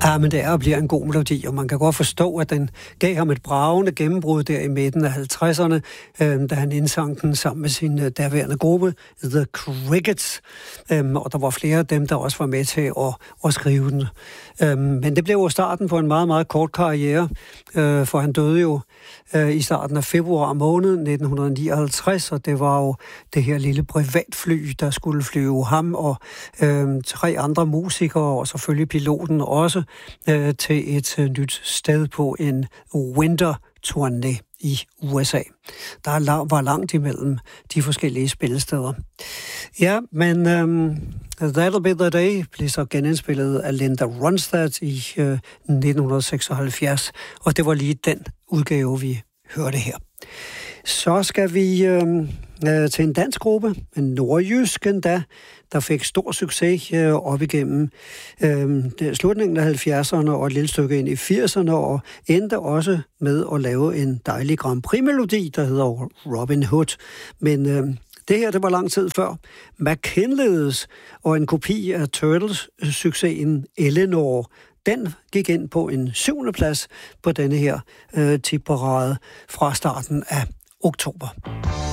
Ja, men det er og bliver en god melodi, og man kan godt forstå, at den gav ham et bragende gennembrud der i midten af 50'erne, da han indsang den sammen med sin derværende gruppe, The Crickets, og der var flere af dem, der også var med til at skrive den. Men det blev jo starten på en meget, meget kort karriere, for han døde jo i starten af februar måned 1959, og det var jo det her lille privatfly, der skulle flyve ham og 3 andre musikere, og selvfølgelig piloten også, til et nyt sted på en winter-turné i USA. Der var langt imellem de forskellige spillesteder. Ja, men That'll Be The Day blev så genindspillet af Linda Ronstadt i 1976, og det var lige den udgave, vi hørte her. Så skal vi til en dansk gruppe, en nordjysk endda, der fik stor succes op igennem slutningen af 70'erne og et lille stykke ind i 80'erne, og endte også med at lave en dejlig Grand Prix-melodi, der hedder Robin Hood. Men det her, det var lang tid før McKinley's, og en kopi af Turtles-succesen Eleanor. Den gik ind på en 7. plads på denne her tipparade fra starten af oktober.